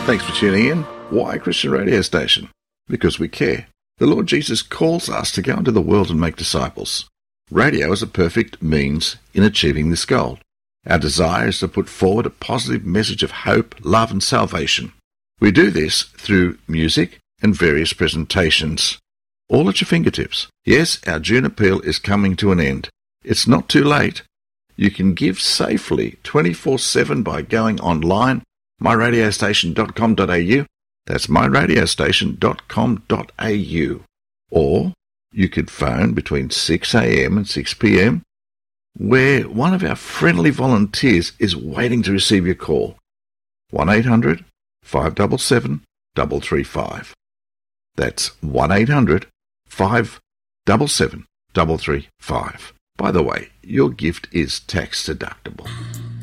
Thanks for tuning in. Why Christian Radio Station? Because we care. The Lord Jesus calls us to go into the world and make disciples. Radio is a perfect means in achieving this goal. Our desire is to put forward a positive message of hope, love and salvation. We do this through music and various presentations, all at your fingertips. Yes, our June appeal is coming to an end. It's not too late. You can give safely 24/7 by going online, myradiostation.com.au. That's myradiostation.com.au. Or you could phone between 6 a.m. and 6 p.m, where one of our friendly volunteers is waiting to receive your call. 1-800-577-335. That's 1-800-577-335. By the way, your gift is tax deductible.